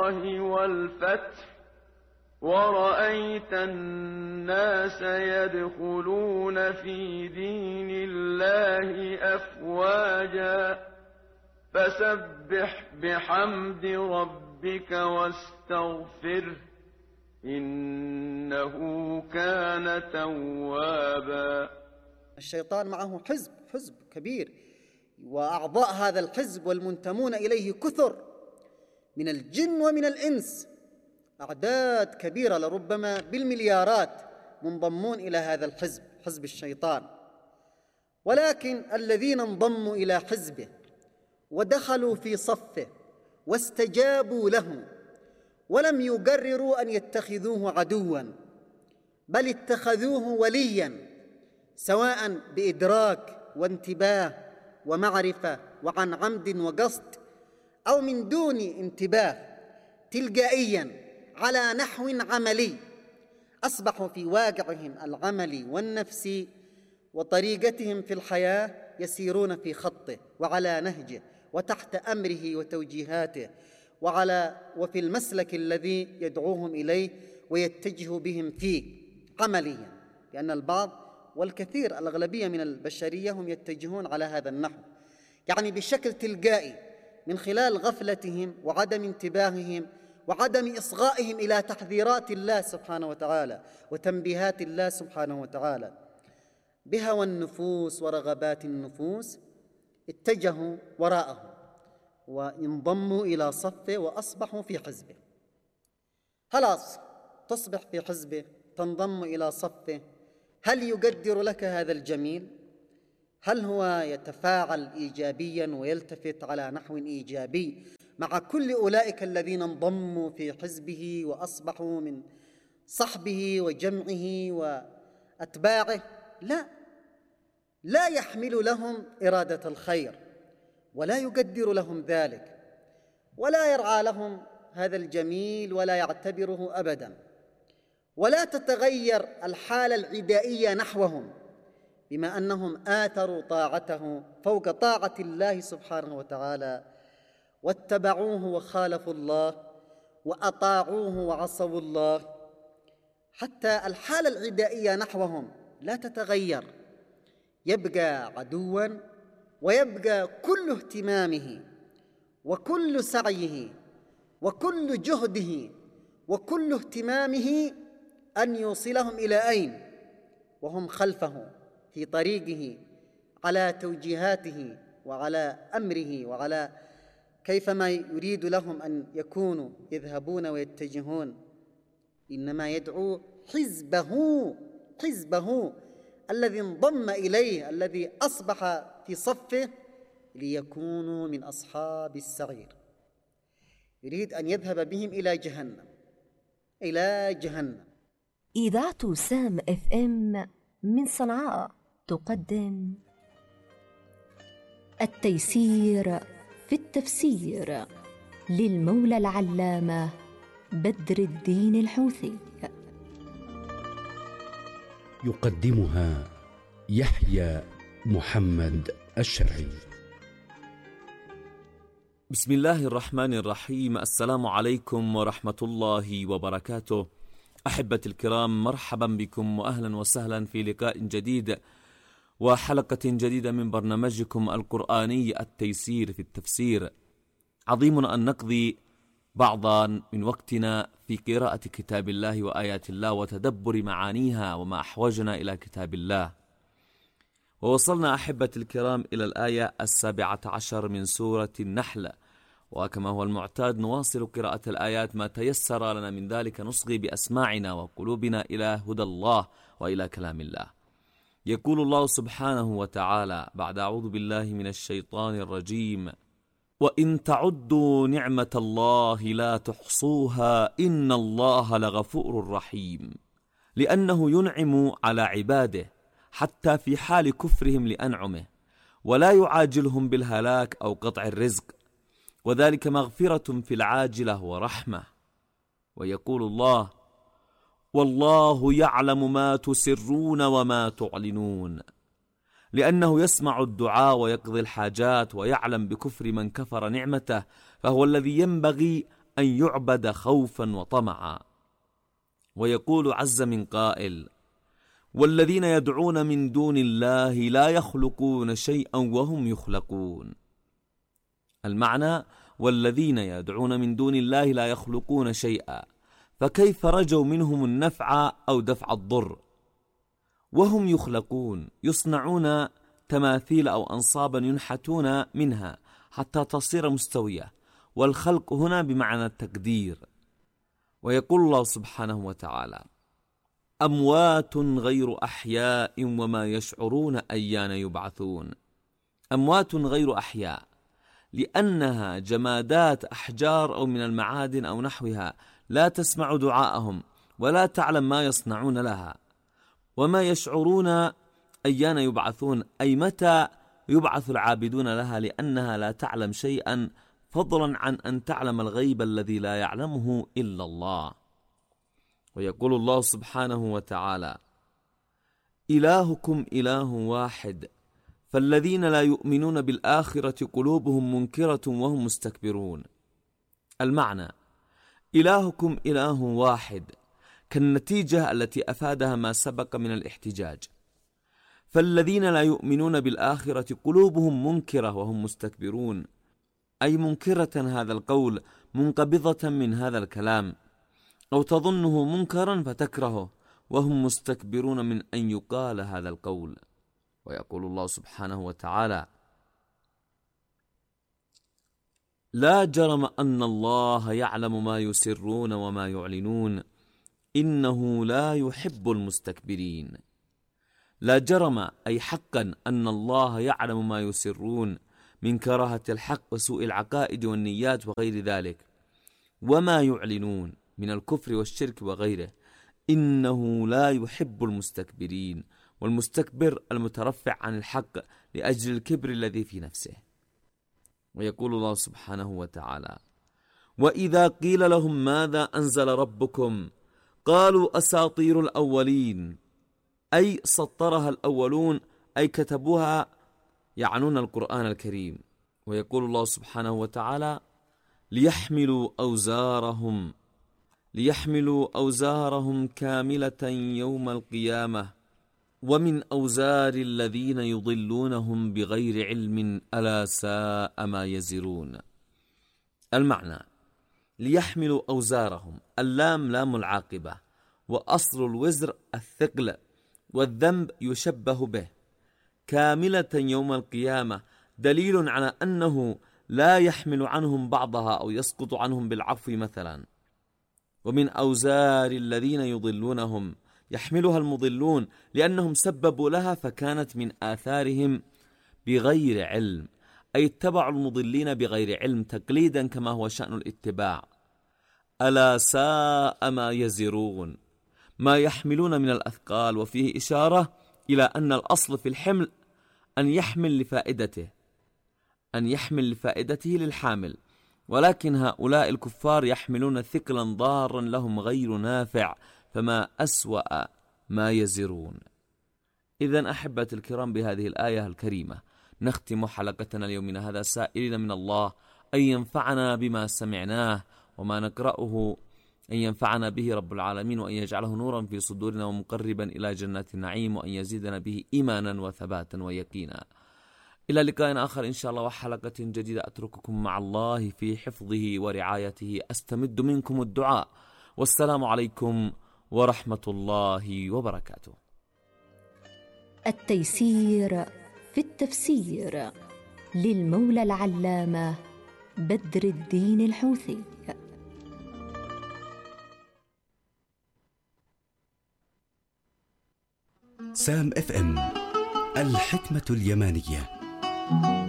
والفتح ورأيت الناس يدخلون في دين الله أفواجا فسبح بحمد ربك واستغفره إنه كان توابا. الشيطان معه حزب كبير، وأعضاء هذا الحزب والمنتمون إليه كثر من الجن ومن الإنس، أعداد كبيرة لربما بالمليارات منضمون إلى هذا الحزب، حزب الشيطان. ولكن الذين انضموا إلى حزبه ودخلوا في صفه واستجابوا له ولم يقرروا أن يتخذوه عدواً، بل اتخذوه ولياً، سواء بإدراك وانتباه ومعرفة وعن عمد وقصد أو من دون انتباه، تلقائياً على نحو عملي، أصبحوا في واقعهم العملي والنفسي وطريقتهم في الحياة يسيرون في خطه وعلى نهجه وتحت أمره وتوجيهاته وفي المسلك الذي يدعوهم إليه ويتجه بهم فيه عمليا، لأن البعض والكثير الأغلبية من البشرية هم يتجهون على هذا النحو، يعني بشكل تلقائي من خلال غفلتهم وعدم انتباههم وعدم إصغائهم إلى تحذيرات الله سبحانه وتعالى وتنبيهات الله سبحانه وتعالى. بهوى النفوس ورغبات النفوس اتجهوا وراءه وانضموا إلى صفه وأصبحوا في حزبه. خلاص تصبح في حزبه، تنضم إلى صفه، هل يقدر لك هذا الجميل؟ هل هو يتفاعل إيجابياً ويلتفت على نحو إيجابي مع كل أولئك الذين انضموا في حزبه وأصبحوا من صحبه وجمعه وأتباعه؟ لا يحمل لهم إرادة الخير ولا يقدر لهم ذلك ولا يرعى لهم هذا الجميل ولا يعتبره أبداً، ولا تتغير الحالة العدائية نحوهم بما أنهم آثروا طاعته فوق طاعة الله سبحانه وتعالى واتبعوه وخالفوا الله وأطاعوه وعصوا الله، حتى الحالة العدائية نحوهم لا تتغير، يبقى عدواً ويبقى كل اهتمامه وكل سعيه وكل جهده وكل اهتمامه أن يوصلهم إلى أين؟ وهم خلفه في طريقه على توجيهاته وعلى أمره وعلى كيفما يريد لهم أن يكونوا يذهبون ويتجهون. إنما يدعو حزبه الذي انضم إليه، الذي أصبح في صفه، ليكونوا من أصحاب السعير. يريد أن يذهب بهم إلى جهنم. إذاعة سام FM من صنعاء تقدم التيسير في التفسير للمولى العلامة بدر الدين الحوثي، يقدمها يحيى محمد الشرعي. بسم الله الرحمن الرحيم. السلام عليكم ورحمة الله وبركاته. أحبتي الكرام، مرحبا بكم وأهلا وسهلا في لقاء جديد وحلقة جديدة من برنامجكم القرآني التيسير في التفسير. عظيم أن نقضي بعضا من وقتنا في قراءة كتاب الله وآيات الله وتدبر معانيها وما أحوجنا إلى كتاب الله. ووصلنا أحبتي الكرام إلى الآية 17 من سورة النحل، وكما هو المعتاد نواصل قراءة الآيات ما تيسر لنا من ذلك نصغي بأسماعنا وقلوبنا إلى هدى الله وإلى كلام الله. يقول الله سبحانه وتعالى بعد أعوذ بالله من الشيطان الرجيم: وإن تعدوا نعمة الله لا تحصوها إن الله لغفور رحيم، لأنه ينعم على عباده حتى في حال كفرهم لأنعمه، ولا يعاجلهم بالهلاك أو قطع الرزق، وذلك مغفرة في العاجلة ورحمة. ويقول الله: والله يعلم ما تسرون وما تعلنون، لأنه يسمع الدعاء ويقضي الحاجات ويعلم بكفر من كفر نعمته، فهو الذي ينبغي أن يعبد خوفا وطمعا. ويقول عز من قائل: والذين يدعون من دون الله لا يخلقون شيئا وهم يخلقون. المعنى: والذين يدعون من دون الله لا يخلقون شيئا، فكيف رجوا منهم النفع أو دفع الضر وهم يخلقون؟ يصنعون تماثيل أو أنصابا ينحتون منها حتى تصير مستوية، والخلق هنا بمعنى التقدير. ويقول الله سبحانه وتعالى: أموات غير أحياء وما يشعرون أيان يبعثون. أموات غير أحياء لأنها جمادات، أحجار أو من المعادن أو نحوها، لا تسمع دعاءهم ولا تعلم ما يصنعون لها. وما يشعرون أيان يبعثون، أي متى يبعث العابدون لها، لأنها لا تعلم شيئا فضلا عن أن تعلم الغيب الذي لا يعلمه إلا الله. ويقول الله سبحانه وتعالى: إلهكم إله واحد فالذين لا يؤمنون بالآخرة قلوبهم منكرة وهم مستكبرون. المعنى: إلهكم إله واحد كالنتيجة التي أفادها ما سبق من الاحتجاج. فالذين لا يؤمنون بالآخرة قلوبهم منكرة وهم مستكبرون، أي منكرة هذا القول، منقبضة من هذا الكلام، أو تظنه منكرا فتكرهه، وهم مستكبرون من أن يقال هذا القول. ويقول الله سبحانه وتعالى: لا جرم أن الله يعلم ما يسرون وما يعلنون إنه لا يحب المستكبرين. لا جرم أي حقا أن الله يعلم ما يسرون من كراهة الحق وسوء العقائد والنيات وغير ذلك، وما يعلنون من الكفر والشرك وغيره، إنه لا يحب المستكبرين. والمستكبر المترفع عن الحق لأجل الكبر الذي في نفسه. ويقول الله سبحانه وتعالى: وإذا قيل لهم ماذا أنزل ربكم قالوا أساطير الأولين، أي سطرها الأولون، أي كتبوها، يعنون القرآن الكريم. ويقول الله سبحانه وتعالى: ليحملوا أوزارهم كاملة يوم القيامة ومن أوزار الذين يضلونهم بغير علم ألا ساء ما يزرون. المعنى: ليحملوا أوزارهم، اللام لام العاقبة، وأصل الوزر الثقل، والذنب يشبه به، كاملة يوم القيامة دليل على أنه لا يحمل عنهم بعضها أو يسقط عنهم بالعفو مثلا. ومن أوزار الذين يضلونهم، يحملها المضلون لأنهم سببوا لها فكانت من آثارهم بغير علم، أي اتبعوا المضلين بغير علم تقليدا كما هو شأن الاتباع. ألا ساء ما يزرون، ما يحملون من الأثقال. وفيه إشارة إلى أن الأصل في الحمل أن يحمل لفائدته للحامل، ولكن هؤلاء الكفار يحملون ثقلا ضارا لهم غير نافع، فما أسوأ ما يزرون. إذن أحبة الكرام، بهذه الآية الكريمة نختم حلقتنا اليومنا هذا، سائلين من الله أن ينفعنا بما سمعناه وما نقرأه، أن ينفعنا به رب العالمين، وأن يجعله نورا في صدورنا ومقربا إلى جنات النعيم، وأن يزيدنا به إيمانا وثباتا ويقينا. إلى لقاء آخر إن شاء الله وحلقة جديدة، أترككم مع الله في حفظه ورعايته، أستمد منكم الدعاء، والسلام عليكم ورحمة الله وبركاته. التيسير في التفسير للمولى العلامة بدر الدين الحوثي. سام FM، الحكمة اليمانية.